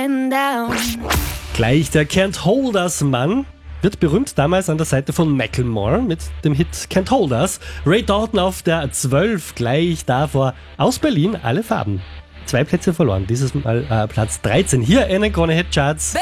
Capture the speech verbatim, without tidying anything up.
going down. Gleich der Can't Hold Us Mann wird berühmt damals an der Seite von Macklemore mit dem Hit Can't Hold Us. Ray Dalton auf der zwölf, gleich davor aus Berlin alle Farben. Zwei Plätze verloren, dieses Mal äh, Platz dreizehn hier in den Krone Hit Charts.